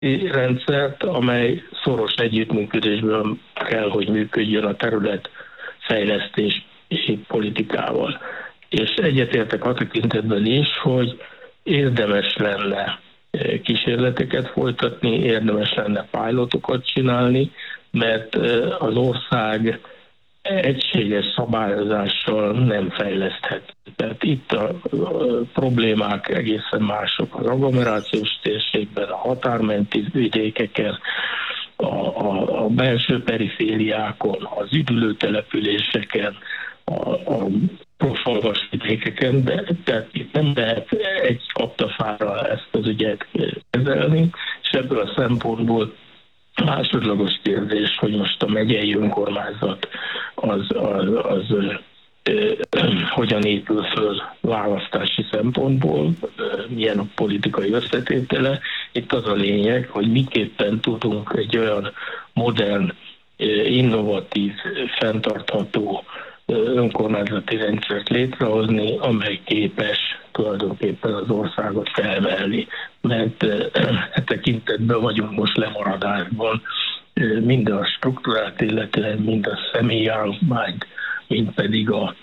rendszert, amely szoros együttműködésben kell, hogy működjön a területfejlesztési politikával. És egyetértek a tekintetben is, hogy érdemes lenne kísérleteket folytatni, érdemes lenne pilotokat csinálni, mert az ország egységes szabályozással nem fejleszthet. Tehát itt a problémák egészen mások. Az agglomerációs térségben, a határmenti vidékeken, a belső perifériákon, az üdülőtelepüléseken, a profalvas vidékeken, de tehát itt nem lehet egy kaptafára ezt az ügyet kezelni, és ebből a szempontból másodlagos kérdés, hogy most a megyei önkormányzat az hogyan épül föl választási szempontból, milyen a politikai összetétele. Itt az a lényeg, hogy miképpen tudunk egy olyan modern, innovatív, fenntartható önkormányzati rendszert létrehozni, amely képes tulajdonképpen az országot felvelni, mert e tekintetben vagyunk most lemaradásban, mind a struktúrát, illetve mind a személyállományt, mind pedig a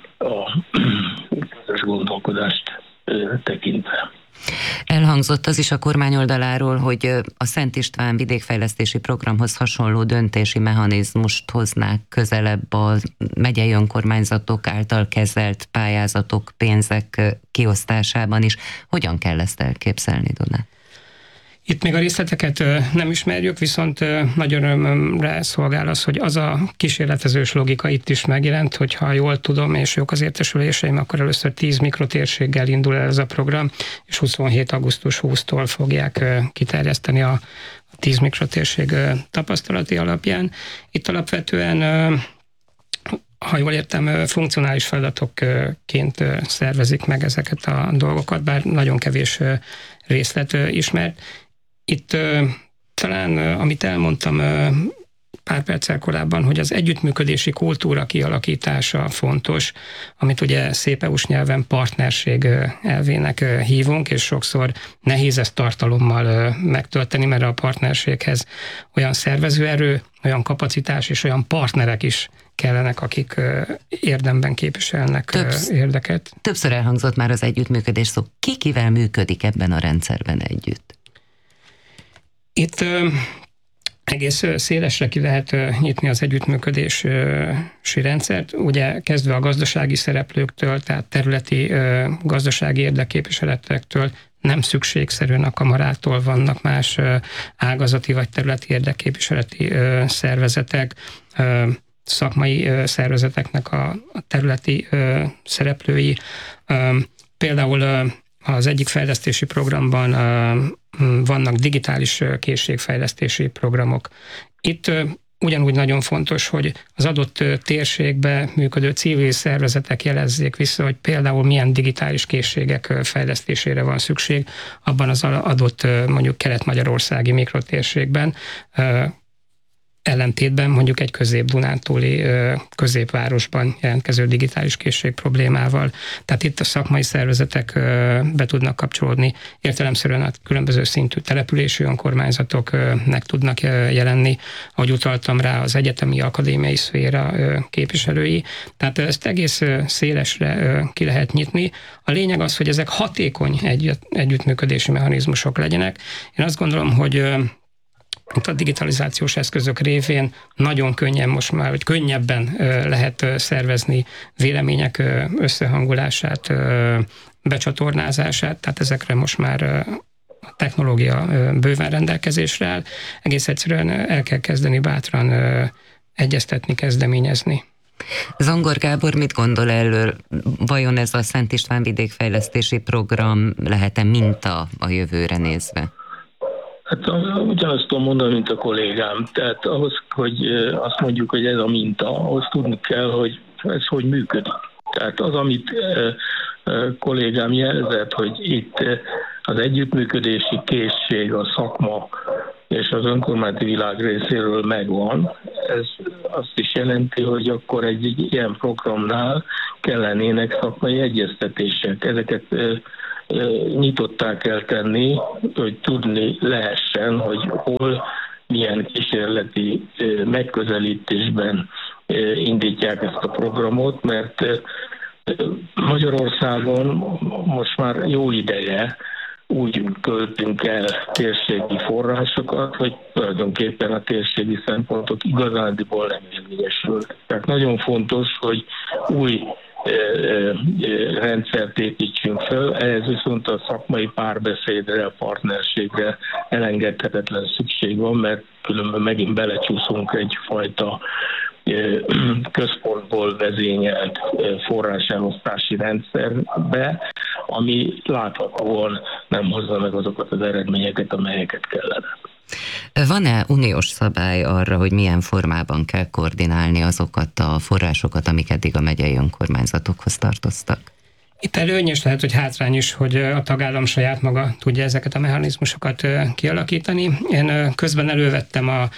közös gondolkodást tekintve. Elhangzott az is a kormány oldaláról, hogy a Szent István vidékfejlesztési programhoz hasonló döntési mechanizmust hoznák közelebb a megyei önkormányzatok által kezelt pályázatok, pénzek kiosztásában is. Hogyan kell ezt elképzelni, Donát? Itt még a részleteket nem ismerjük, viszont nagy örömömre szolgál az, hogy az a kísérletezős logika itt is megjelent, hogyha jól tudom, és jók az értesüléseim, akkor először 10 mikrotérséggel indul el ez a program, és 27. augusztus 20-tól fogják kiterjeszteni a 10 mikrotérség tapasztalati alapján. Itt alapvetően, ha jól értem, funkcionális feladatokként szervezik meg ezeket a dolgokat, bár nagyon kevés részlet ismert. Itt talán, amit elmondtam pár perccel korábban, hogy az együttműködési kultúra kialakítása fontos, amit ugye szép EU-s nyelven partnerség elvének hívunk, és sokszor nehéz ezt tartalommal megtölteni, mert a partnerséghez olyan szervezőerő, olyan kapacitás és olyan partnerek is kellenek, akik érdemben képviselnek érdeket. Többször elhangzott már az együttműködés szó. Kivel működik ebben a rendszerben együtt? Itt egész szélesre ki lehet nyitni az együttműködési rendszert, ugye kezdve a gazdasági szereplőktől, tehát területi gazdasági érdekképviseletektől, nem szükségszerűen a kamarától vannak más ágazati vagy területi érdekképviseleti szervezetek, szakmai szervezeteknek a területi szereplői. Például az egyik fejlesztési programban vannak digitális készségfejlesztési programok. Itt ugyanúgy nagyon fontos, hogy az adott térségbe működő civil szervezetek jelezzék vissza, hogy például milyen digitális készségek fejlesztésére van szükség abban az adott mondjuk kelet-magyarországi mikrotérségben, ellentétben mondjuk egy közép-dunántúli középvárosban jelentkező digitális készség problémával. Tehát itt a szakmai szervezetek be tudnak kapcsolódni, értelemszerűen a különböző szintű települési önkormányzatok meg tudnak jelenni, ahogy utaltam rá, az egyetemi akadémiai szféra képviselői. Tehát ezt egész szélesre ki lehet nyitni. A lényeg az, hogy ezek hatékony együttműködési mechanizmusok legyenek. Én azt gondolom, hogy a digitalizációs eszközök révén nagyon könnyen most már, vagy könnyebben lehet szervezni vélemények összehangolását, becsatornázását, tehát ezekre most már a technológia bőven rendelkezésre áll. Egész egyszerűen el kell kezdeni bátran egyeztetni, kezdeményezni. Zongor Gábor mit gondol erről? Vajon ez a Szent István vidékfejlesztési program lehet-e minta a jövőre nézve? Hát ugyanazt tudom mondani, mint a kollégám. Tehát ahhoz, hogy azt mondjuk, hogy ez a minta, ahhoz tudni kell, hogy ez hogy működik. Tehát az, amit kollégám jelzett, hogy itt az együttműködési készség, a szakma és az önkormányzati világ részéről megvan, ez azt is jelenti, hogy akkor egy ilyen programnál kellenének szakmai egyeztetések. Ezeket nyitottá kell tenni, hogy tudni lehessen, hogy hol, milyen kísérleti megközelítésben indítják ezt a programot, mert Magyarországon most már jó ideje úgy költünk el térségi forrásokat, hogy tulajdonképpen a térségi szempontok igazándiból nem érvényesülnek. Tehát nagyon fontos, hogy új rendszert építsünk fel, ehhez viszont a szakmai párbeszédre, a partnerségre elengedhetetlen szükség van, mert különben megint belecsúszunk egyfajta központból vezényelt forráselosztási rendszerbe, ami láthatóan nem hozza meg azokat az eredményeket, amelyeket kellene. Van-e uniós szabály arra, hogy milyen formában kell koordinálni azokat a forrásokat, amik eddig a megyei önkormányzatokhoz tartoztak? Itt előny is lehet, hogy hátrány is, hogy a tagállam saját maga tudja ezeket a mechanizmusokat kialakítani. Én közben elővettem a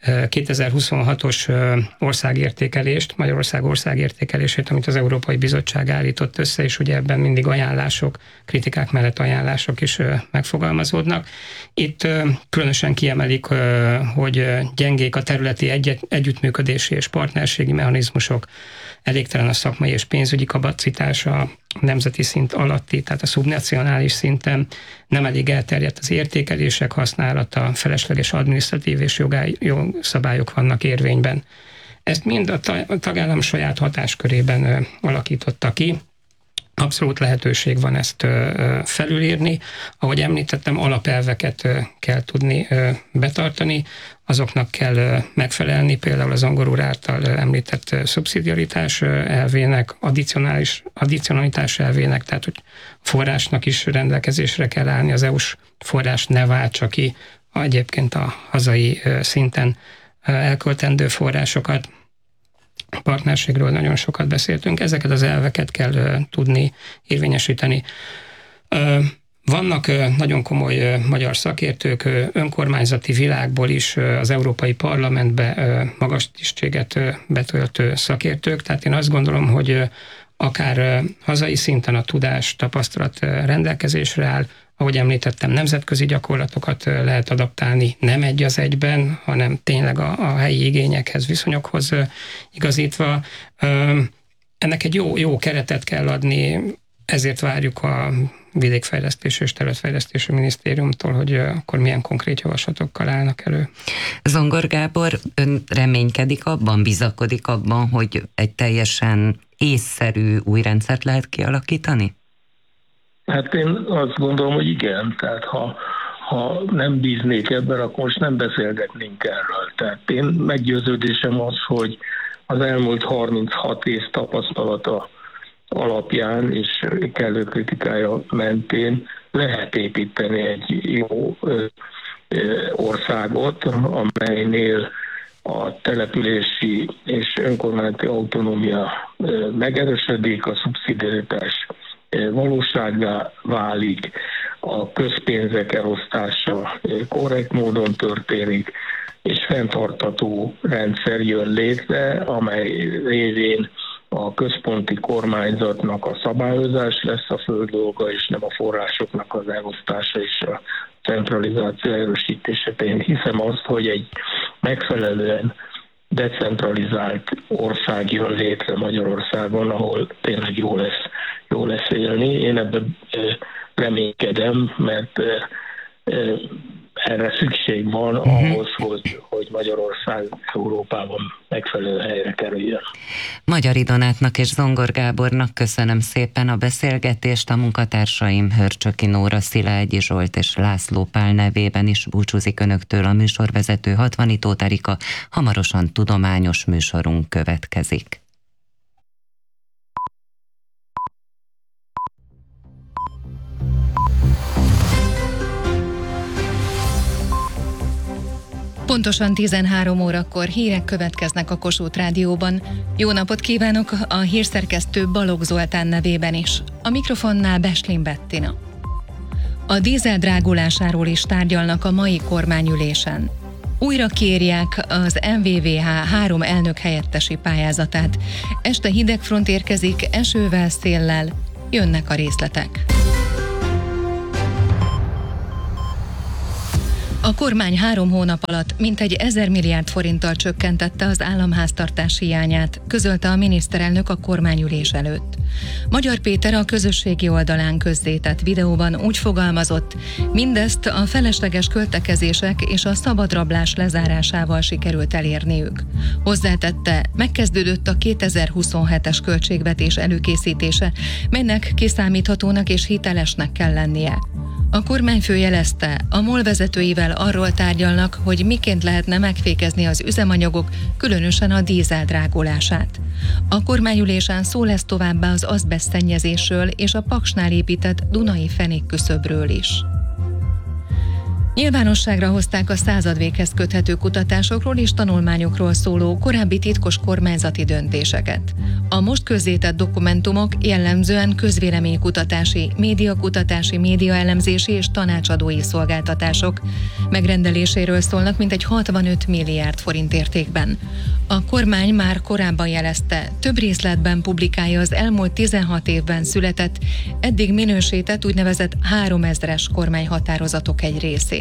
2026-os országértékelést, Magyarország országértékelését, amit az Európai Bizottság állított össze, és ugye ebben mindig ajánlások, kritikák mellett ajánlások is megfogalmazódnak. Itt különösen kiemelik, hogy gyengék a területi együttműködési és partnerségi mechanizmusok, elégtelen a szakmai és pénzügyi kapacitása nemzeti szint alatti, tehát a szubnacionális szinten, nem elég elterjedt az értékelések használata, felesleges adminisztratív és jogszabályok vannak érvényben. Ezt mind a tagállam saját hatáskörében alakította ki. Abszolút lehetőség van ezt felülírni. Ahogy említettem, alapelveket kell tudni betartani, azoknak kell megfelelni, például az Zongor úr által említett szubszidiaritás elvének, addicionalitás elvének, tehát hogy forrásnak is rendelkezésre kell állni, az EU-s forrás ne váltsa ki egyébként a hazai szinten elköltendő forrásokat. A partnerségről nagyon sokat beszéltünk, ezeket az elveket kell tudni érvényesíteni. Vannak nagyon komoly magyar szakértők, önkormányzati világból is az Európai Parlamentbe magas tisztséget betöltő szakértők, tehát én azt gondolom, hogy akár hazai szinten a tudás, tapasztalat rendelkezésre áll, ahogy említettem, nemzetközi gyakorlatokat lehet adaptálni, nem egy az egyben, hanem tényleg a helyi igényekhez, viszonyokhoz igazítva. Ennek egy jó keretet kell adni, ezért várjuk a Vidékfejlesztési és Területfejlesztési Minisztériumtól, hogy akkor milyen konkrét javaslatokkal állnak elő. Zongor Gábor, ön reménykedik abban, bizakodik abban, hogy egy teljesen észszerű új rendszert lehet kialakítani? Hát én azt gondolom, hogy igen. Tehát ha nem bíznék ebben, akkor most nem beszélgetnénk erről. Tehát én meggyőződésem az, hogy az elmúlt 36 év tapasztalata alapján és kellő kritikája mentén lehet építeni egy jó országot, amelynél a települési és önkormányzati autonómia megerősödik, a szubszidiaritás valósággá válik, a közpénzek elosztása korrekt módon történik, és fenntartható rendszer jön létre, amely révén a központi kormányzatnak a szabályozás lesz a fő dolga, és nem a forrásoknak az elosztása és a centralizáció erősítése. Én hiszem azt, hogy egy megfelelően decentralizált ország jön létre Magyarországon, ahol tényleg jó lesz élni. Én ebben reménykedem, mert erre szükség van ahhoz, hogy Magyarország Európában megfelelő helyre kerüljön. Magyari Donátnak és Zongor Gábornak köszönöm szépen a beszélgetést, a munkatársaim Hörcsöki Nóra, Szilágyi Zsolt és László Pál nevében is búcsúzik önöktől a műsorvezető Hatvanitó Tarika. Hamarosan tudományos műsorunk következik. Pontosan 13 órakor hírek következnek a Kossuth Rádióban. Jó napot kívánok a hírszerkesztő Balogh Zoltán nevében is. A mikrofonnál Beslin Bettina. A dízel drágulásáról is tárgyalnak a mai kormányülésen. Újra kérják az MVVH 3 elnök helyettesi pályázatát. Este hidegfront érkezik esővel, széllel. Jönnek a részletek. A kormány 3 hónap alatt mintegy 1000 milliárd forinttal csökkentette az államháztartás hiányát, közölte a miniszterelnök a kormányülés előtt. Magyar Péter a közösségi oldalán közzétett videóban úgy fogalmazott, mindezt a felesleges költekezések és a szabadrablás lezárásával sikerült elérniük. Hozzátette, megkezdődött a 2027-es költségvetés előkészítése, melynek kiszámíthatónak és hitelesnek kell lennie. A kormányfő jelezte, a MOL vezetőivel arról tárgyalnak, hogy miként lehetne megfékezni az üzemanyagok, különösen a dízel drágulását. A kormányülésen szó lesz továbbá az azbeszt szennyezésről és a Paksnál épített Dunai fenékküszöbről is. Nyilvánosságra hozták a századvéghez köthető kutatásokról és tanulmányokról szóló korábbi titkos kormányzati döntéseket. A most közzétett dokumentumok jellemzően közvéleménykutatási, médiakutatási, médiaelemzési és tanácsadói szolgáltatások megrendeléséről szólnak mintegy 65 milliárd forint értékben. A kormány már korábban jelezte, több részletben publikálja az elmúlt 16 évben született, eddig minősített úgynevezett 3000-es kormányhatározatok egy részét.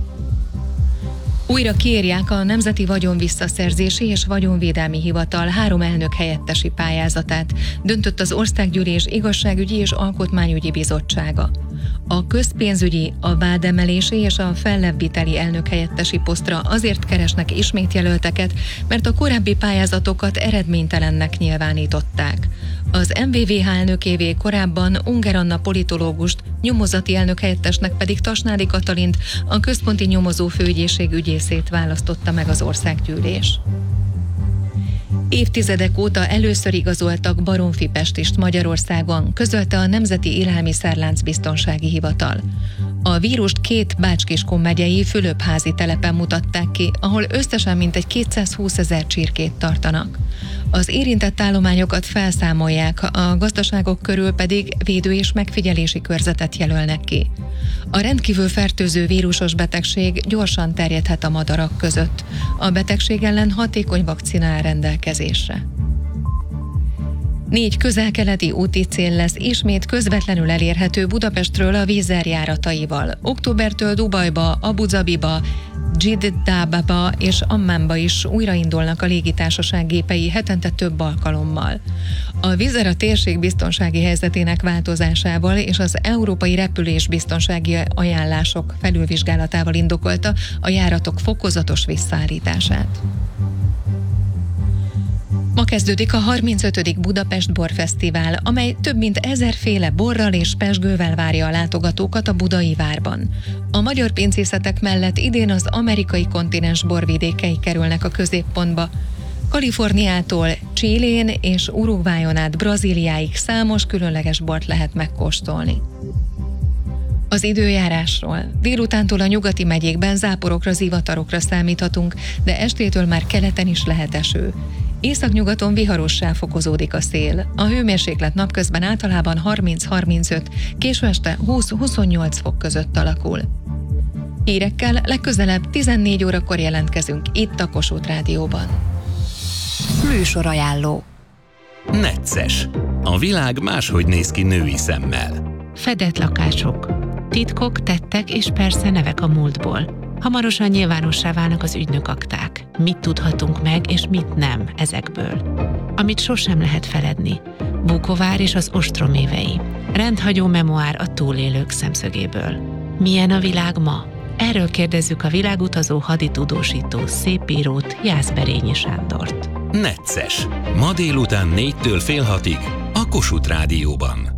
Újra kiírják a Nemzeti Vagyonvisszaszerzési és Vagyonvédelmi Hivatal 3 elnök helyettesi pályázatát, döntött az Országgyűlés Igazságügyi és Alkotmányügyi Bizottsága. A közpénzügyi, a vádemelési és a fellebbviteli elnök helyettesi posztra azért keresnek ismét jelölteket, mert a korábbi pályázatokat eredménytelennek nyilvánították. Az MVVH elnökévé korábban Unger Anna politológust, nyomozati elnök helyettesnek pedig Tasnádi Katalint, a Központi Nyomozó Főügyészség ügyészét választotta meg az Országgyűlés. Évtizedek óta először igazoltak baromfi pestist Magyarországon, közölte a Nemzeti Élelmiszerlánc Biztonsági Hivatal. A vírust 2 Bács-Kiskun megyei Fülöpházi telepen mutatták ki, ahol összesen mintegy 220 000 csirkét tartanak. Az érintett állományokat felszámolják, a gazdaságok körül pedig védő- és megfigyelési körzetet jelölnek ki. A rendkívül fertőző vírusos betegség gyorsan terjedhet a madarak között. A betegség ellen hatékony vakcina áll rendelkezésre. 4 közel-keleti úti cél lesz ismét közvetlenül elérhető Budapestről a Wizz Air járataival. Októbertől Dubajba, Abu Zabiba, Dzsiddába és Ammánba is újraindulnak a légitársaság gépei hetente több alkalommal. A Wizz Air a térség biztonsági helyzetének változásával és az európai repülésbiztonsági ajánlások felülvizsgálatával indokolta a járatok fokozatos visszaállítását. Ma kezdődik a 35. Budapest Borfesztivál, amely több mint 1000 féle borral és pezsgővel várja a látogatókat a budai várban. A magyar pincészetek mellett idén az amerikai kontinens borvidékei kerülnek a középpontba. Kaliforniától Chilén és Uruguayon át Brazíliáig számos különleges bort lehet megkóstolni. Az időjárásról. Délutántól a nyugati megyékben záporokra, zivatarokra számíthatunk, de estétől már keleten is lehet eső. Északnyugaton viharossá fokozódik a szél. A hőmérséklet napközben általában 30-35, késő este 20-28 fok között alakul. Hírekkel legközelebb 14 órakor jelentkezünk itt a Kossuth Rádióban. Műsorajánló. Necces. A világ máshogy néz ki női szemmel. Fedett lakások, titkok, tettek és persze nevek a múltból. Hamarosan nyilvánossá válnak az ügynökakták. Mit tudhatunk meg, és mit nem ezekből. Amit sosem lehet feledni. Vukovár és az ostrom évei. Rendhagyó memoár a túlélők szemszögéből. Milyen a világ ma? Erről kérdezzük a világutazó haditudósító szépírót, Jászberényi Sándort. Necces. Ma délután 4-től fél 6-ig a Kossuth Rádióban.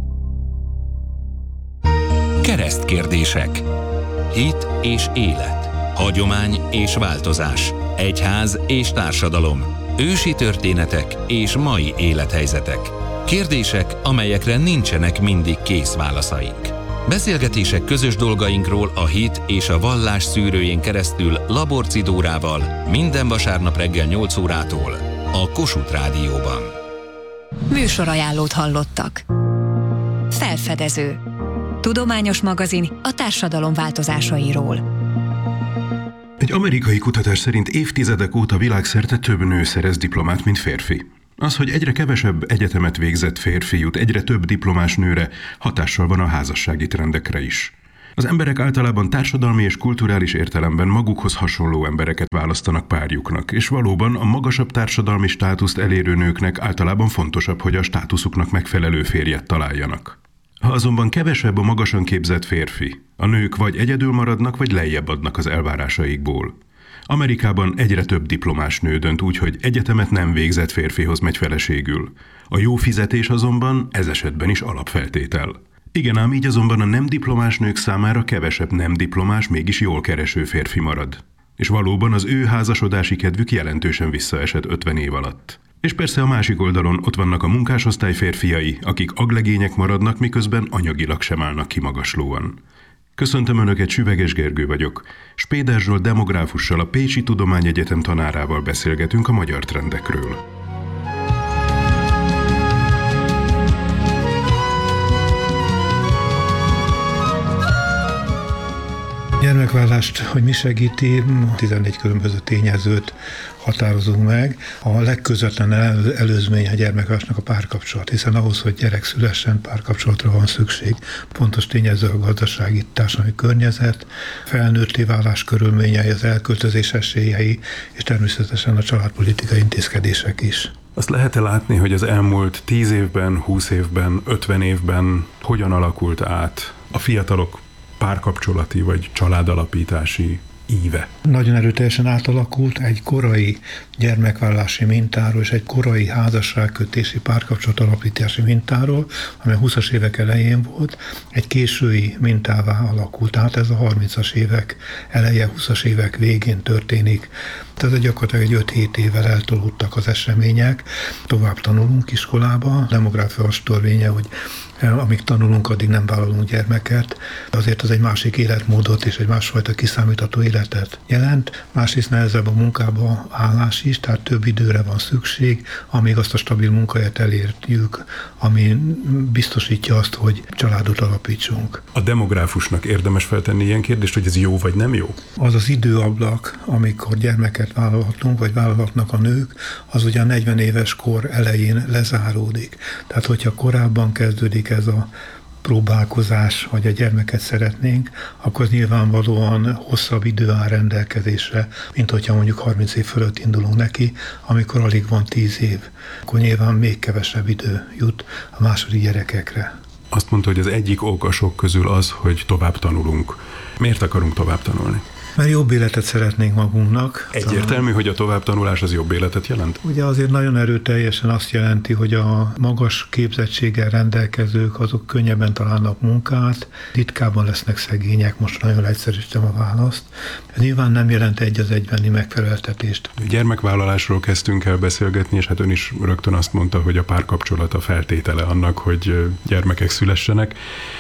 Keresztkérdések. Hit és élet. Hagyomány és változás. Egyház és társadalom. Ősi történetek és mai élethelyzetek. Kérdések, amelyekre nincsenek mindig kész válaszaink. Beszélgetések közös dolgainkról a hit és a vallás szűrőjén keresztül Laborci Dórával minden vasárnap reggel 8 órától a Kossuth Rádióban. Műsorajánlót hallottak. Felfedező. Tudományos magazin a társadalom változásairól. Egy amerikai kutatás szerint évtizedek óta világszerte több nő szerez diplomát, mint férfi. Az, hogy egyre kevesebb egyetemet végzett férfi jut egyre több diplomás nőre, hatással van a házassági trendekre is. Az emberek általában társadalmi és kulturális értelemben magukhoz hasonló embereket választanak párjuknak, és valóban a magasabb társadalmi státuszt elérő nőknek általában fontosabb, hogy a státuszuknak megfelelő férjet találjanak. Ha azonban kevesebb a magasan képzett férfi, a nők vagy egyedül maradnak, vagy lejjebb adnak az elvárásaikból. Amerikában egyre több diplomás nő dönt úgy, hogy egyetemet nem végzett férfihoz megy feleségül. A jó fizetés azonban ez esetben is alapfeltétel. Igen ám így azonban a nem diplomás nők számára kevesebb nem diplomás, mégis jól kereső férfi marad. És valóban az ő házasodási kedvük jelentősen visszaesett 50 év alatt. És persze a másik oldalon ott vannak a munkásosztály férfiai, akik aglegények maradnak, miközben anyagilag sem állnak kimagaslóan. Köszöntöm Önöket, Süveges Gergő vagyok. Spéder Zsolt demográfussal, a Pécsi Tudományegyetem tanárával beszélgetünk a magyar trendekről. Gyermekvállalást, hogy mi segíti, 14 különböző tényezőt határozunk meg. A legközvetlen előzmény a gyermekvállalásnak a párkapcsolat, hiszen ahhoz, hogy gyerek szülessen, párkapcsolatra van szükség. Fontos tényező a gazdasági, társadalmi környezet, felnőtté válás körülményei, az elköltözés esélyei, és természetesen a családpolitikai intézkedések is. Azt lehet-e látni, hogy az elmúlt 10 évben, 20 évben, 50 évben hogyan alakult át a fiatalok párkapcsolati vagy családalapítási íve? Nagyon erőteljesen átalakult egy korai gyermekvállalási mintáról és egy korai házasságkötési párkapcsolatalapítási mintáról, ami a 20-as évek elején volt, egy késői mintává alakult át, ez a 30-as évek eleje, 20-as évek végén történik. Tehát gyakorlatilag egy 5-7 évvel eltolódtak az események, tovább tanulunk iskolába, demográfia az törvénye, hogy amíg tanulunk, addig nem vállalunk gyermeket. Azért az egy másik életmódot és egy másfajta kiszámítható életet jelent. Másrészt nehezebb a munkába állás is, tehát több időre van szükség, amíg azt a stabil munkahelyet elérjük, ami biztosítja azt, hogy családot alapítsunk. A demográfusnak érdemes feltenni ilyen kérdést, hogy ez jó vagy nem jó? Az az időablak, amikor gyermeket vállalhatunk, vagy vállalhatnak a nők, az ugye a 40 éves kor elején lezáródik. Tehát, hogyha korábban kezdődik ez a próbálkozás, hogy a gyermeket szeretnénk, akkor nyilvánvalóan hosszabb idő áll rendelkezésre, mint hogyha mondjuk 30 év fölött indulunk neki, amikor alig van 10 év. Akkor nyilván még kevesebb idő jut a második gyerekekre. Azt mondta, hogy az egyik ok a sok közül az, hogy tovább tanulunk. Miért akarunk tovább tanulni? Mert jobb életet szeretnénk magunknak. Egyértelmű, hogy a továbbtanulás az jobb életet jelent? Ugye azért nagyon erőteljesen azt jelenti, hogy a magas képzettséggel rendelkezők azok könnyebben találnak munkát, ritkábban lesznek szegények, most nagyon egyszerűsítem a választ. Ez nyilván nem jelent egy az egybenni megfeleltetést. Gyermekvállalásról kezdtünk el beszélgetni, és hát ön is rögtön azt mondta, hogy a párkapcsolata feltétele annak, hogy gyermekek szülessenek.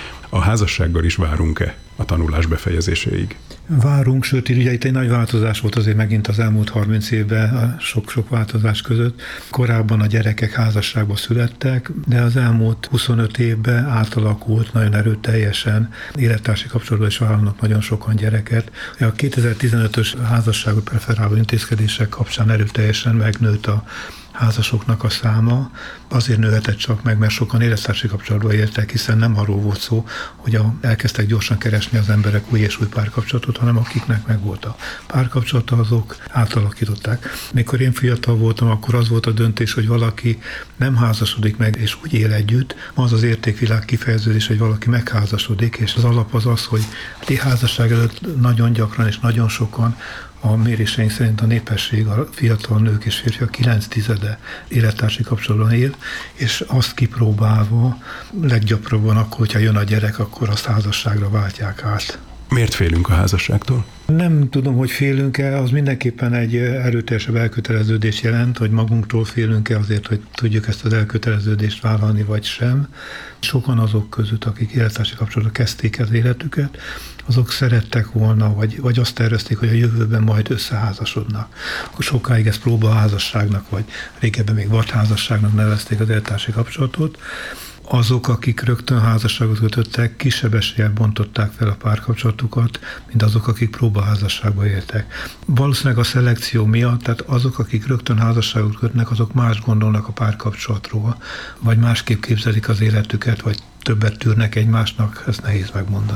A házassággal is várunk-e a tanulás befejezéséig? Várunk, sőt, ugye itt egy nagy változás volt azért megint az elmúlt 30 évben a sok-sok változás között. Korábban a gyerekek házasságba születtek, de az elmúlt 25 évben átalakult nagyon erőteljesen. Élettársi kapcsolatban is vállalnak nagyon sokan gyereket. A 2015-ös házasságot preferáló intézkedések kapcsán erőteljesen megnőtt a házasoknak a száma. Azért nőhetett csak meg, mert sokan élettársi kapcsolatba értek, hiszen nem arról volt szó, hogy elkezdtek gyorsan keresni az emberek új és új párkapcsolatot, hanem akiknek megvolt a párkapcsolata, azok átalakították. Mikor én fiatal voltam, akkor az volt a döntés, hogy valaki nem házasodik meg, és úgy él együtt. Az az értékvilág kifejeződés, hogy valaki megházasodik, és az alap az az, hogy a házasság előtt nagyon gyakran és nagyon sokan a méréseink szerint a népesség, a fiatal nők és férfiak 9/10 élettársi kapcsolatban él, és azt kipróbálva leggyakrabban akkor, hogyha jön a gyerek, akkor azt házasságra váltják át. Miért félünk a házasságtól? Nem tudom, hogy félünk-e, az mindenképpen egy erőteljesebb elköteleződés jelent, hogy magunktól félünk-e azért, hogy tudjuk ezt az elköteleződést vállalni, vagy sem. Sokan azok között, akik élettársi kapcsolatban kezdték az életüket, azok szerettek volna, vagy azt tervezték, hogy a jövőben majd összeházasodnak. Akkor sokáig ezt próbaházasságnak, vagy régebben még vadházasságnak nevezték az élettársi kapcsolatot. Azok, akik rögtön házasságot kötöttek, kisebb eséllyel bontották fel a párkapcsolatukat, mint azok, akik próbaházasságba éltek. Valószínűleg a szelekció miatt, tehát azok, akik rögtön házasságot kötnek, azok más gondolnak a párkapcsolatról, vagy másképp képzelik az életüket, vagy többet tűrnek egymásnak, ezt nehéz megmondani.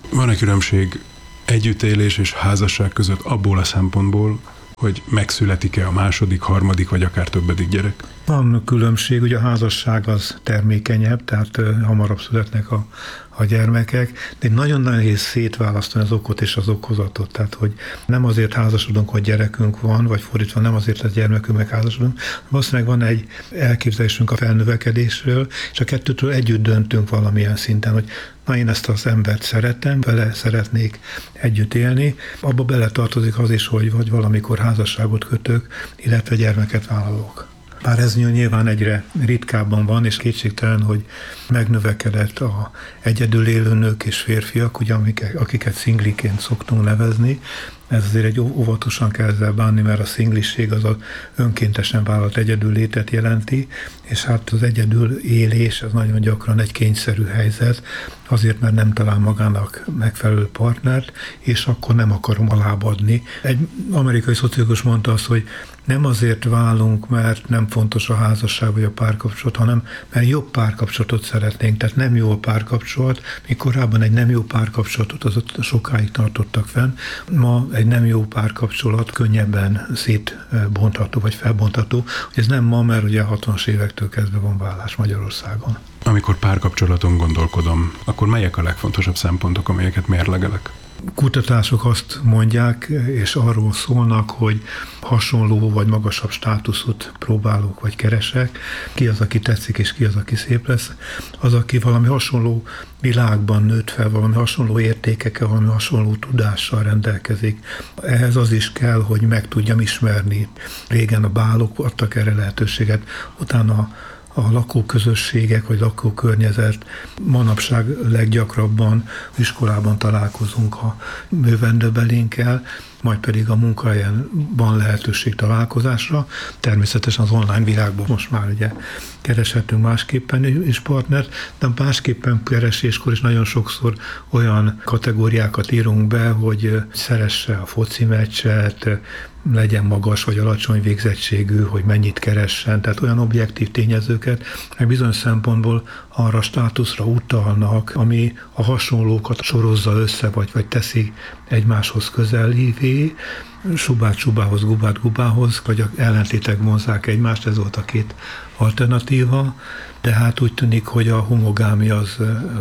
Van-e különbség együttélés és házasság között abból a szempontból, hogy megszületik-e a második, harmadik vagy akár többedik gyerek? Van különbség, ugye a házasság az termékenyebb, tehát hamarabb születnek a gyermekek, de nagyon nehéz szétválasztani az okot és az okozatot. Tehát, hogy nem azért házasodunk, hogy gyerekünk van, vagy fordítva nem azért lesz gyermekünk, meg házasodunk. Valószínűleg van egy elképzelésünk a felnövekedésről, és a kettőtől együtt döntünk valamilyen szinten, hogy na, én ezt az embert szeretem, vele szeretnék együtt élni. Abba beletartozik az is, hogy valamikor házasságot kötök, illetve gyermeket vállalok. Bár ez nyilván egyre ritkábban van, és kétségtelen, hogy megnövekedett a egyedül élő nők és férfiak, ugye, akiket szingliként szoktunk nevezni. Ez azért egy óvatosan kell ezzel bánni, mert a szingliség az a önkéntesen vállalt egyedül létet jelenti, és hát az egyedül élés az nagyon gyakran egy kényszerű helyzet, azért, mert nem talál magának megfelelő partnert, és akkor nem akarom alábbadni. Egy amerikai szociológus mondta azt, hogy nem azért válunk, mert nem fontos a házasság vagy a párkapcsolat, hanem mert jobb párkapcsolatot szeretnénk. Tehát nem jó a párkapcsolat, míg korábban egy nem jó párkapcsolatot az ott sokáig tartottak fenn. Ma egy nem jó párkapcsolat könnyebben szétbontható vagy felbontható. Ez nem ma, mert ugye a 60-as évektől kezdve van vállás Magyarországon. Amikor párkapcsolaton gondolkodom, akkor melyek a legfontosabb szempontok, amelyeket mérlegelek? Kutatások azt mondják, és arról szólnak, hogy hasonló vagy magasabb státuszot próbálok vagy keresek. Ki az, aki tetszik, és ki az, aki szép lesz. Az, aki valami hasonló világban nőtt fel, valami hasonló értékekkel, valami hasonló tudással rendelkezik. Ehhez az is kell, hogy meg tudjam ismerni. Régen a bálok adtak erre lehetőséget, utána a lakóközösségek vagy lakókörnyezet. Manapság leggyakrabban iskolában találkozunk a jövendőbelénkkel, majd pedig a munkahelyen van lehetőség találkozásra. Természetesen az online világban most már ugye kereshetünk másképpen is partnert, de másképpen kereséskor is nagyon sokszor olyan kategóriákat írunk be, hogy szeresse a foci meccset, legyen magas vagy alacsony végzettségű, hogy mennyit keressen, tehát olyan objektív tényezőket, meg bizonyos szempontból arra státuszra utalnak, ami a hasonlókat sorozza össze, vagy teszi egymáshoz közelévé, subát subához, gubát gubához, vagy az ellentétek vonzzák egymást, ez volt a két alternatíva, de hát úgy tűnik, hogy a homogámia az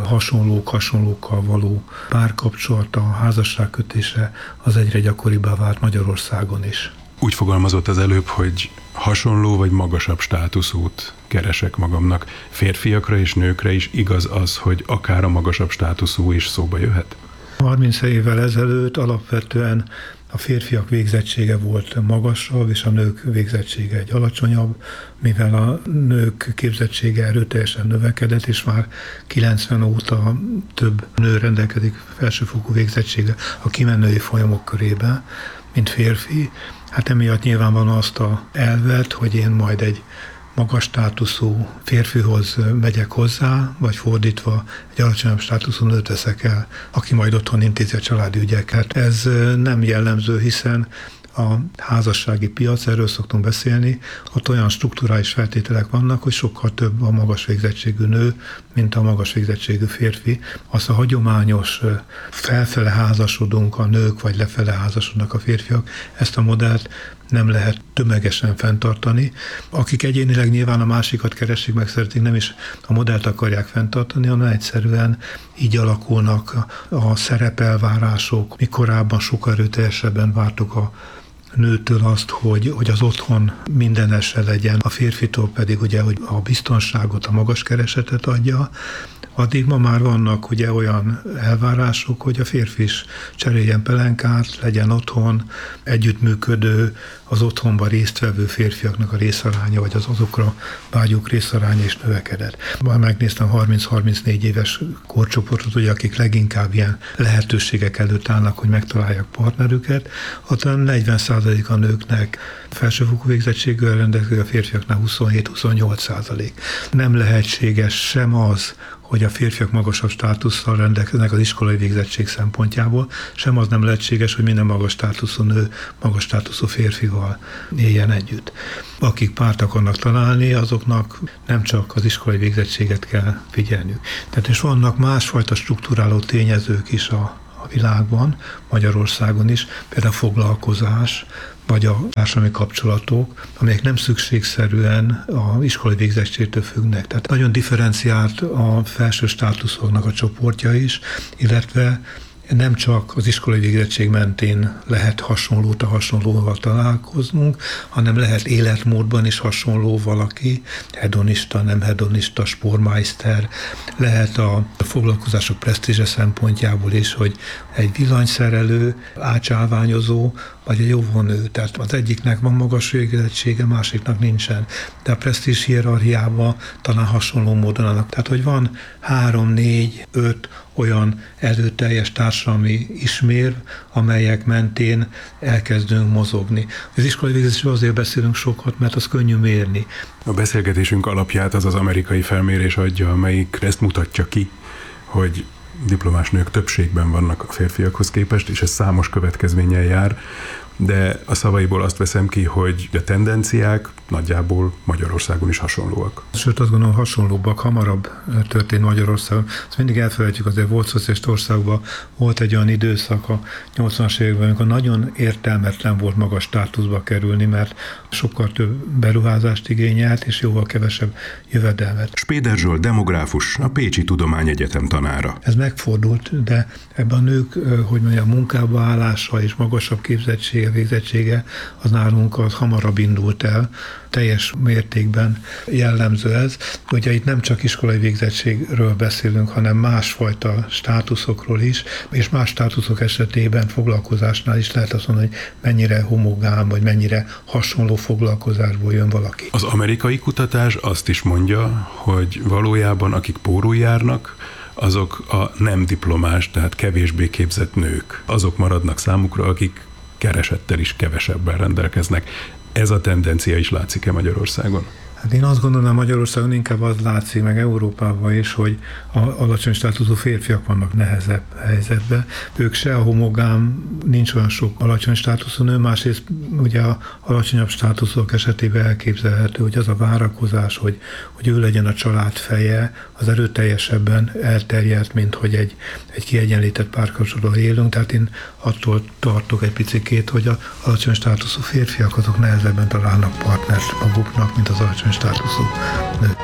hasonlókkal való párkapcsolat, a házasságkötése az egyre gyakoribbá vált Magyarországon is. Úgy fogalmazott az előbb, hogy hasonló vagy magasabb státuszút keresek magamnak. Férfiakra és nőkre is igaz az, hogy akár a magasabb státuszú is szóba jöhet? 30 évvel ezelőtt alapvetően a férfiak végzettsége volt magasabb, és a nők végzettsége egy alacsonyabb, mivel a nők képzettsége erőteljesen növekedett, és már 90 óta több nő rendelkezik felsőfokú végzettsége a kimenői folyamok körében, mint férfi. Hát emiatt nyilvánvalóan azt a elvet, hogy én majd egy magas státuszú férfihoz megyek hozzá, vagy fordítva egy alacsonyabb státuszú nőt veszek el, aki majd otthon intézi a családi ügyeket. Ez nem jellemző, hiszen a házassági piac, erről szoktunk beszélni, ott olyan strukturális feltételek vannak, hogy sokkal több a magas végzettségű nő, mint a magas végzettségű férfi. Az a hagyományos felfele házasodunk a nők, vagy lefele házasodnak a férfiak, ezt a modellt nem lehet tömegesen fenntartani. Akik egyénileg nyilván a másikat keresik, meg szeretik, nem is a modellt akarják fenntartani, hanem egyszerűen így alakulnak a szerepelvárások. Mi korábban sokkal erőteljesebben vártuk a nőtől azt, hogy az otthon mindenese legyen, a férfitől pedig ugye, hogy a biztonságot, a magas keresetet adja. Addig ma már vannak ugye olyan elvárások, hogy a férfi is cseréljen pelenkát, legyen otthon, együttműködő, az otthonban résztvevő férfiaknak a részaránya, vagy az azokra vágyók részaránya is növekedett. Már megnéztem 30-34 éves korcsoportot, ugye, akik leginkább ilyen lehetőségek előtt állnak, hogy megtalálják partnerüket, ott 40% a nőknek felsőfokú végzettséggel rendelkezik, a férfiaknál 27-28%. Nem lehetséges sem az, hogy a férfiak magasabb státusszal rendelkeznek az iskolai végzettség szempontjából, sem az nem lehetséges, hogy minden magas státuszú nő magas státuszú férfival éljen együtt. Akik párt akarnak találni, azoknak nem csak az iskolai végzettséget kell figyelniük. Tehát és vannak másfajta strukturáló tényezők is a világban, Magyarországon is, például a foglalkozás, vagy a társadalmi kapcsolatok, amelyek nem szükségszerűen az iskolai végzettségtől függnek. Tehát nagyon differenciált a felső státuszoknak a csoportja is, illetve nem csak az iskolai végzettség mentén lehet hasonlóval találkoznunk, hanem lehet életmódban is hasonló valaki, hedonista, nem hedonista, sportmeister, lehet a foglalkozások presztízse szempontjából is, hogy egy villanyszerelő, ácsálványozó, vagy egy óvónő. Tehát az egyiknek van magas végzettsége, másiknak nincsen. De a presztízs hierarchiában talán hasonló módon annak. Tehát, hogy van 3, 4, 5 olyan erőteljes társadalmi ismérv, amelyek mentén elkezdünk mozogni. Az iskolai végzettségről azért beszélünk sokat, mert az könnyű mérni. A beszélgetésünk alapját az amerikai felmérés adja, amelyik ezt mutatja ki, hogy diplomás nők többségben vannak a férfiakhoz képest, és ez számos következménnyel jár, de a szavaiból azt veszem ki, hogy a tendenciák nagyjából Magyarországon is hasonlóak. Sőt, azt gondolom, hasonlóbbak, hamarabb történt Magyarországon. Azt mindig elfelejtjük, azért volt szocialista országban, volt egy olyan időszak a 80-as években, amikor nagyon értelmetlen volt magas státuszba kerülni, mert sokkal több beruházást igényelt, és jóval kevesebb jövedelmet. Spéder Zsolt demográfus, a Pécsi Tudományegyetem tanára. Ez megfordult, de ebben a nők, hogy mondjam, munkába állása és magasabb képzettsége, végzettsége, az nálunk az hamarabb indult el, teljes mértékben jellemző ez. Ugye itt nem csak iskolai végzettségről beszélünk, hanem másfajta státuszokról is, és más státuszok esetében foglalkozásnál is lehet azt mondani, hogy mennyire homogán, vagy mennyire hasonló foglalkozásból jön valaki. Az amerikai kutatás azt is mondja, hogy valójában akik pórul járnak, azok a nem diplomás, tehát kevésbé képzett nők. Azok maradnak számukra, akik keresettel is kevesebben rendelkeznek. Ez a tendencia is látszik-e Magyarországon? Hát én azt gondolom, Magyarországon inkább az látszik, meg Európában is, hogy a alacsony státuszú férfiak vannak nehezebb helyzetben. Ők se a homogán, nincs olyan sok alacsony státuszú nő, másrészt ugye a alacsonyabb státuszok esetében elképzelhető, hogy az a várakozás, hogy ő legyen a család feje, az erőteljesebben elterjedt, mint hogy egy kiegyenlített párkapcsolatban élünk. Tehát én attól tartok egy picikét, hogy az alacsony státuszú férfiak azok nehezebben találnak partnert maguknak, mint az alacsony státuszú nők.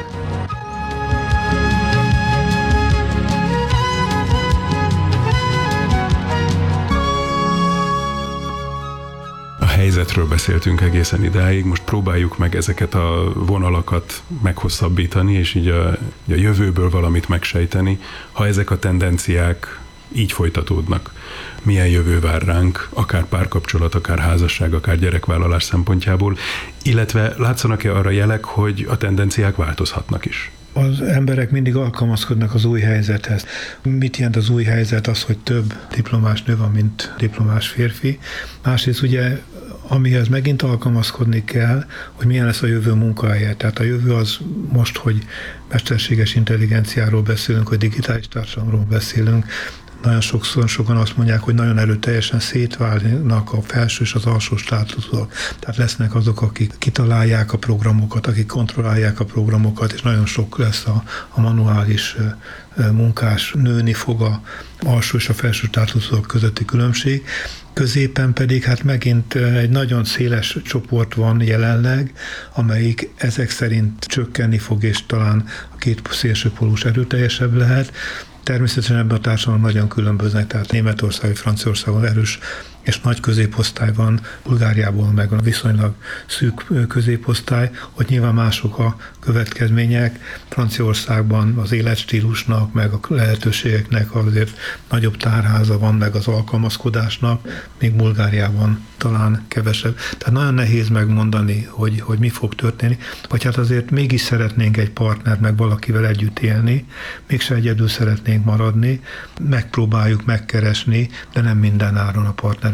A helyzetről beszéltünk egészen idáig, most próbáljuk meg ezeket a vonalakat meghosszabbítani, és így a jövőből valamit megsejteni. Ha ezek a tendenciák így folytatódnak, milyen jövő vár ránk, akár párkapcsolat, akár házasság, akár gyerekvállalás szempontjából, illetve látszanak-e arra jelek, hogy a tendenciák változhatnak is? Az emberek mindig alkalmazkodnak az új helyzethez. Mit jelent az új helyzet? Az, hogy több diplomás nő van, mint diplomás férfi. Másrészt ugye, amihez megint alkalmazkodni kell, hogy milyen lesz a jövő munkahelye. Tehát a jövő az most, hogy mesterséges intelligenciáról beszélünk, hogy digitális társadalomról beszélünk, nagyon sokan azt mondják, hogy nagyon erőteljesen szétválnak a felső és az alsó státuszok. Tehát lesznek azok, akik kitalálják a programokat, akik kontrollálják a programokat, és nagyon sok lesz a manuális munkás, nőni fog a alsó és a felső státuszok közötti különbség. Középen pedig hát megint egy nagyon széles csoport van jelenleg, amelyik ezek szerint csökkenni fog, és talán a két szélső pólus erőteljesebb lehet. Természetesen ebben a társadalom nagyon különböznek, tehát Németország, Franciaországon erős és nagy középosztály van, Bulgáriából meg a viszonylag szűk középosztály, ott nyilván mások a következmények. Franciaországban az életstílusnak, meg a lehetőségeknek azért nagyobb tárháza van, meg az alkalmazkodásnak, még Bulgáriában talán kevesebb. Tehát nagyon nehéz megmondani, hogy mi fog történni, vagy hát azért mégis szeretnénk egy partnert, meg valakivel együtt élni, mégse egyedül szeretnénk maradni, megpróbáljuk megkeresni, de nem minden áron a partnerünk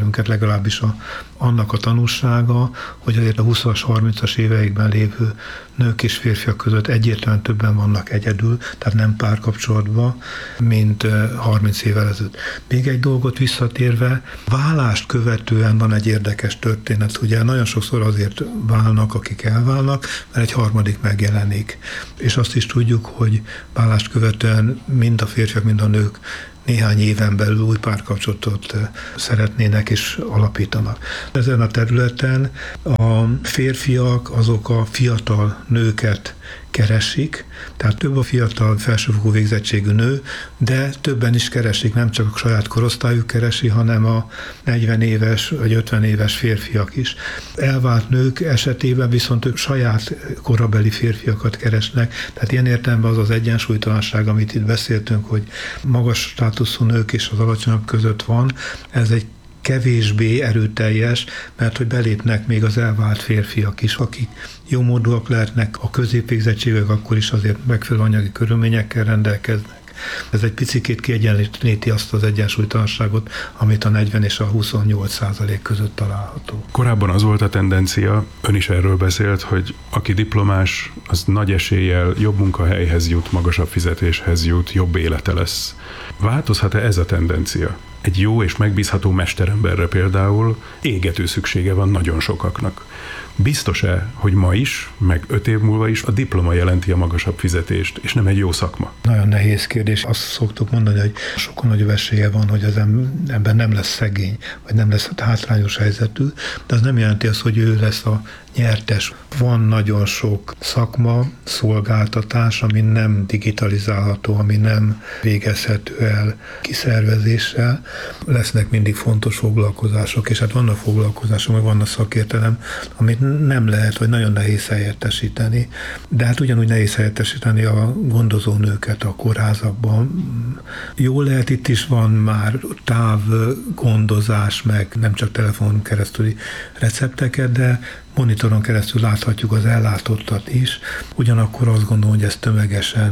rendszerünket, legalábbis annak a tanulsága, hogy azért a 20-as, 30-as éveikben lévő nők és férfiak között egyértelműen többen vannak egyedül, tehát nem párkapcsolatban, mint 30 évvel ezelőtt. Még egy dolgot visszatérve, válást követően van egy érdekes történet. Ugye nagyon sokszor azért válnak, akik elválnak, mert egy harmadik megjelenik. És azt is tudjuk, hogy válást követően mind a férfiak, mind a nők néhány éven belül új párkapcsolatot szeretnének és alapítanak. Ezen a területen a férfiak azok a fiatal nőket keresik, tehát több a fiatal felsőfokú végzettségű nő, de többen is keresik, nem csak a saját korosztályuk keresi, hanem a 40 éves vagy 50 éves férfiak is. Elvált nők esetében viszont ők saját korabeli férfiakat keresnek, tehát ilyen értelemben az az egyensúlytalanság, amit itt beszéltünk, hogy magas státuszú nők és az alacsonyabb között van, ez egy kevésbé erőteljes, mert hogy belépnek még az elvált férfiak is, akik jómódúak lehetnek, a középvégzettségek akkor is azért megfelelő anyagi körülményekkel rendelkeznek. Ez egy picikét kiegyenlíti azt az egyensúlytalanságot, amit a 40 és a 28% között található. Korábban az volt a tendencia, ön is erről beszélt, hogy aki diplomás, az nagy eséllyel jobb munkahelyhez jut, magasabb fizetéshez jut, jobb élete lesz. Változhat-e ez a tendencia? Egy jó és megbízható mesteremberre például égető szüksége van nagyon sokaknak. Biztos-e, hogy ma is, meg 5 év múlva is a diploma jelenti a magasabb fizetést, és nem egy jó szakma? Nagyon nehéz kérdés. Azt szoktuk mondani, hogy sokkal nagyobb esélye van, hogy az ember nem lesz szegény, vagy nem lesz hátrányos helyzetű, de az nem jelenti azt, hogy ő lesz a nyertes. Van nagyon sok szakma, szolgáltatás, ami nem digitalizálható, ami nem végezhető el kiszervezéssel. Lesznek mindig fontos foglalkozások, és hát vannak foglalkozások, meg vannak szakértelem, amit nem lehet, vagy nagyon nehéz helyettesíteni. De hát ugyanúgy nehéz helyettesíteni a gondozónőket a kórházakban. Jó lehet, itt is van már távgondozás, meg nem csak telefonon keresztüli recepteket, de monitoron keresztül láthatjuk az ellátottat is, ugyanakkor azt gondolom, hogy ez tömegesen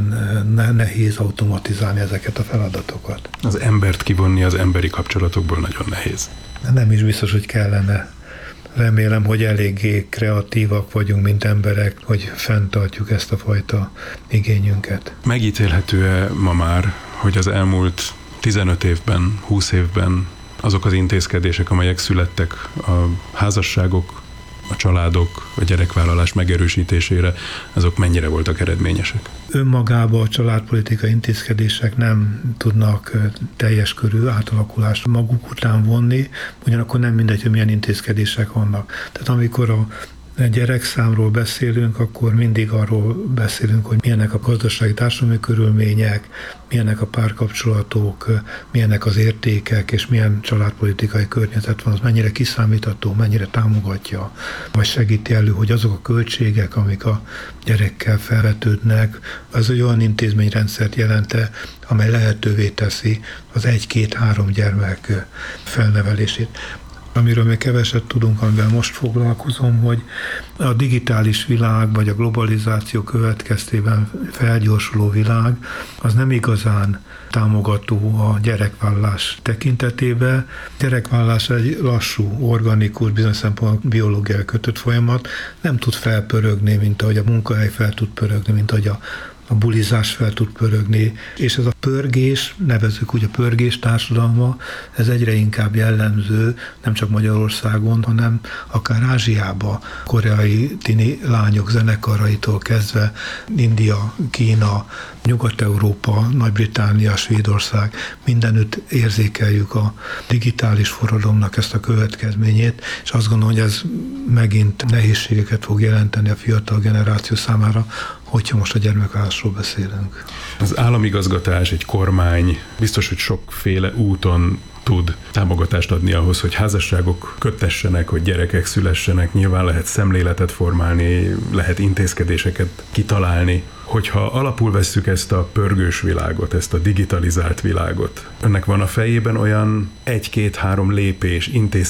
nehéz automatizálni ezeket a feladatokat. Az embert kivonni az emberi kapcsolatokból nagyon nehéz. Nem is biztos, hogy kellene. Remélem, hogy eléggé kreatívak vagyunk, mint emberek, hogy fenntartjuk ezt a fajta igényünket. Megítélhető-e ma már, hogy az elmúlt 15 évben, 20 évben azok az intézkedések, amelyek születtek a házasságok, a családok, a gyerekvállalás megerősítésére, azok mennyire voltak eredményesek? Önmagában a családpolitikai intézkedések nem tudnak teljes körű átalakulást maguk után vonni, ugyanakkor nem mindegy, hogy milyen intézkedések vannak. Tehát amikor a gyerekszámról beszélünk, akkor mindig arról beszélünk, hogy milyenek a gazdasági társadalmi körülmények, milyenek a párkapcsolatok, milyenek az értékek, és milyen családpolitikai környezet van, az mennyire kiszámítható, mennyire támogatja, vagy segíti elő, hogy azok a költségek, amik a gyerekkel felvetődnek, az olyan intézményrendszert jelente, amely lehetővé teszi az 1-2-3 gyermek felnevelését. Amiről még keveset tudunk, amivel most foglalkozom, hogy a digitális világ, vagy a globalizáció következtében felgyorsuló világ, az nem igazán támogató a gyerekvállalás tekintetében. Gyerekvállalás egy lassú, organikus, bizonyos szempontból biológiai kötött folyamat, nem tud felpörögni, mint ahogy a munkahely fel tud pörögni, mint ahogy a bulizás fel tud pörögni, és ez a pörgés, nevezzük úgy a pörgés társadalma, ez egyre inkább jellemző, nem csak Magyarországon, hanem akár Ázsiában, koreai tini lányok zenekaraitól kezdve, India, Kína, Nyugat-Európa, Nagy-Britannia, Svédország, mindenütt érzékeljük a digitális forradalomnak ezt a következményét, és azt gondolom, hogy ez megint nehézségeket fog jelenteni a fiatal generáció számára, hogyha most a gyermekvállalásról beszélünk. Az államigazgatás, egy kormány biztos, hogy sokféle úton tud támogatást adni ahhoz, hogy házasságok köttessenek, hogy gyerekek szülessenek, nyilván lehet szemléletet formálni, lehet intézkedéseket kitalálni. Hogyha alapul vesszük ezt a pörgős világot, ezt a digitalizált világot, önnek van a fejében olyan 1-2-3 lépés,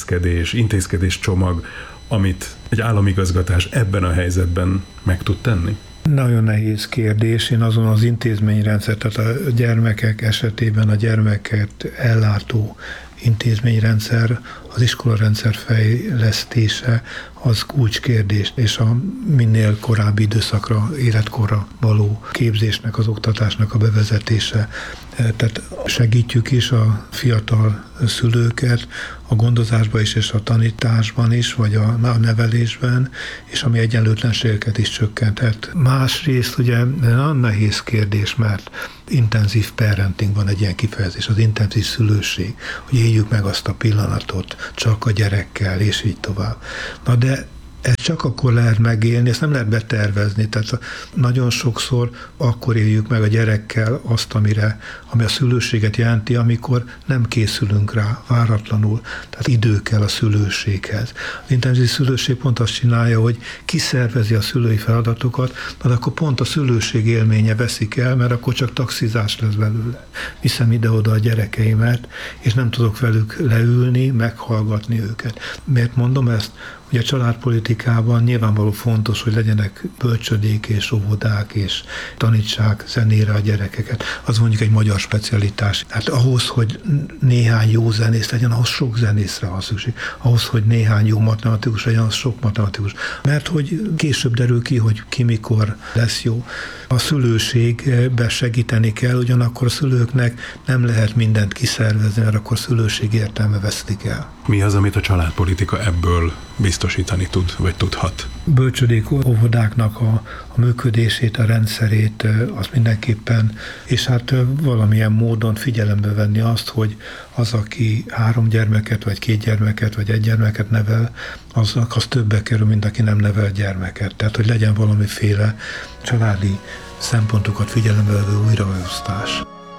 intézkedés csomag, amit egy államigazgatás ebben a helyzetben meg tud tenni? Nagyon nehéz kérdés. Én azon az intézményrendszer, tehát a gyermekek esetében a gyermeket ellátó intézményrendszer, az iskolarendszer fejlesztése az kulcskérdés, és a minél korábbi időszakra, életkorra való képzésnek, az oktatásnak a bevezetése. Tehát segítjük is a fiatal szülőket a gondozásban is, és a tanításban is, vagy a nevelésben, és ami egyenlőtlenségeket is csökkenthet. Másrészt ugye nagyon nehéz kérdés, mert intenzív parenting van egy ilyen kifejezés, az intenzív szülőség, hogy éljük meg azt a pillanatot csak a gyerekkel, és így tovább. Na de ezt csak akkor lehet megélni, ezt nem lehet betervezni. Tehát nagyon sokszor akkor éljük meg a gyerekkel azt, ami a szülőséget jelenti, amikor nem készülünk rá váratlanul. Tehát idő kell a szülőséghez. Az intenzív szülőség pont azt csinálja, hogy kiszervezi a szülői feladatokat, de akkor pont a szülőség élménye veszik el, mert akkor csak taxizás lesz belőle. Viszem ide-oda a gyerekeimet, és nem tudok velük leülni, meghallgatni őket. Miért mondom ezt? Ugye a családpolitikában nyilvánvaló fontos, hogy legyenek bölcsödék és óvodák, és tanítsák zenére a gyerekeket. Az mondjuk egy magyar specialitás. Hát ahhoz, hogy néhány jó zenész legyen, ahhoz sok zenészre van szükség. Ahhoz, hogy néhány jó matematikus legyen, az sok matematikus. Mert hogy később derül ki, hogy ki mikor lesz jó. A szülőségbe segíteni kell, ugyanakkor a szülőknek nem lehet mindent kiszervezni, mert akkor szülőség értelme vesztik el. Mi az, amit a családpolitika ebből biztosítani tud, vagy tudhat? Bölcsödék óvodáknak a működését, a rendszerét, az mindenképpen, és hát valamilyen módon figyelembe venni azt, hogy az, aki 3 gyermeket, vagy 2 gyermeket, vagy 1 gyermeket nevel, az többe kerül, mint aki nem nevel gyermeket. Tehát, hogy legyen valamiféle családi szempontokat figyelembe vevő újraosztás.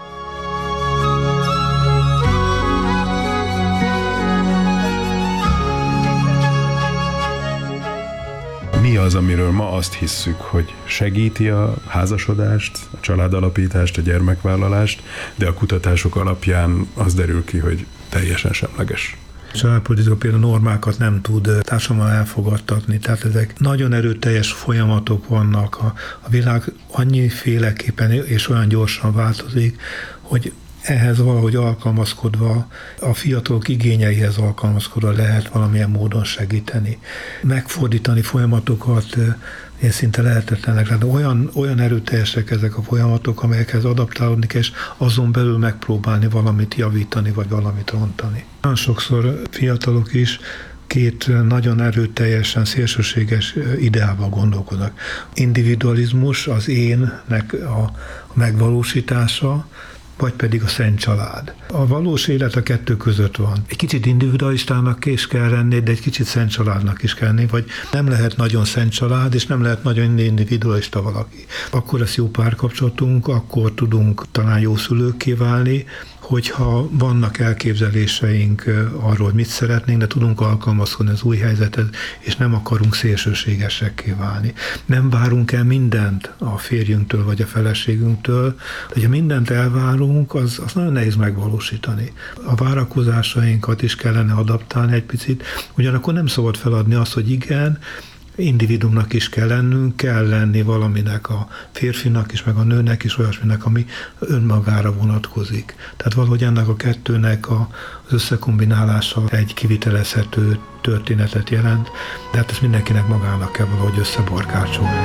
Mi az, amiről ma azt hisszük, hogy segíti a házasodást, a családalapítást, a gyermekvállalást, de a kutatások alapján az derül ki, hogy teljesen semleges? A családpolitika például normákat nem tud társadalomban elfogadtatni, tehát ezek nagyon erőteljes folyamatok vannak. A világ annyiféleképpen és olyan gyorsan változik, hogy ehhez valahogy alkalmazkodva, a fiatalok igényeihez alkalmazkodva lehet valamilyen módon segíteni. Megfordítani folyamatokat én szinte lehetetlenek, de olyan erőteljesek ezek a folyamatok, amelyekhez adaptálódni kell, és azon belül megpróbálni valamit javítani, vagy valamit rontani. Nagyon sokszor fiatalok is 2 nagyon erőteljesen szélsőséges ideával gondolkodnak. Individualizmus, az énnek a megvalósítása, vagy pedig a szent család. A valós élet a 2 között van. Egy kicsit individualistának is kell lenni, de egy kicsit szent családnak is kell lenni, vagy nem lehet nagyon szent család, és nem lehet nagyon individualista valaki. Akkor lesz jó párkapcsolatunk, akkor tudunk talán jó szülőkké válni, hogyha vannak elképzeléseink arról, hogy mit szeretnénk, de tudunk alkalmazkodni az új helyzethez, és nem akarunk szélsőségesekké válni. Nem várunk el mindent a férjünktől vagy a feleségünktől, de ha mindent elvárunk, az nagyon nehéz megvalósítani. A várakozásainkat is kellene adaptálni egy picit, ugyanakkor nem szabad feladni azt, hogy igen, individumnak is kell lennünk, kell lenni valaminek a férfinak is, meg a nőnek is olyasminek, ami önmagára vonatkozik. Tehát valahogy ennek a 2-nek az összekombinálása egy kivitelezhető történetet jelent, de hát ezt mindenkinek magának kell valahogy összebarkácsolni.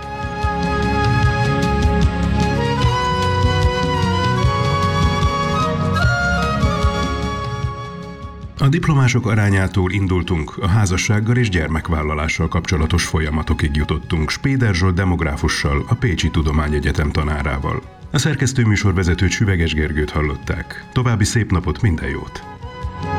A diplomások arányától indultunk, a házassággal és gyermekvállalással kapcsolatos folyamatokig jutottunk Spéder Zsolt demográfussal, a Pécsi Tudományegyetem tanárával. A szerkesztő műsorvezetőt Süveges Gergőt hallották. További szép napot, minden jót!